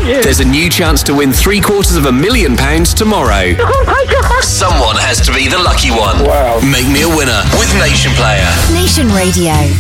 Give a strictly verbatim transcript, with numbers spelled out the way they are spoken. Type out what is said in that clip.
you. There's a new chance to win three quarters of a million pounds tomorrow. Someone has to be the lucky one. Wow. Make me a winner with Nation Player. Nation Radio.